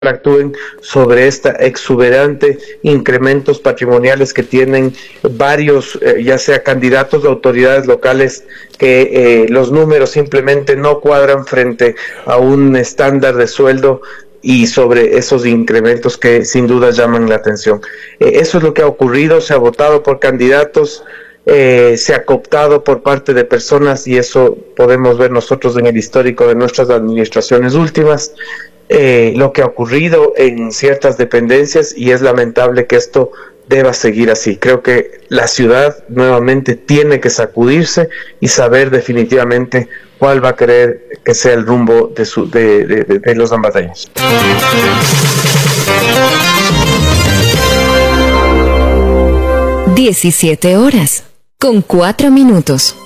actúen sobre esta exuberante incrementos patrimoniales que tienen varios, ya sea candidatos de autoridades locales, que los números simplemente no cuadran frente a un estándar de sueldo y sobre esos incrementos que sin duda llaman la atención. Eso es lo que ha ocurrido, se ha votado por candidatos, se ha cooptado por parte de personas, y eso podemos ver nosotros en el histórico de nuestras administraciones últimas, lo que ha ocurrido en ciertas dependencias, y es lamentable que esto deba seguir así. Creo que la ciudad nuevamente tiene que sacudirse y saber definitivamente cuál va a querer que sea el rumbo de los ambateños. 17 horas, con 4 minutos.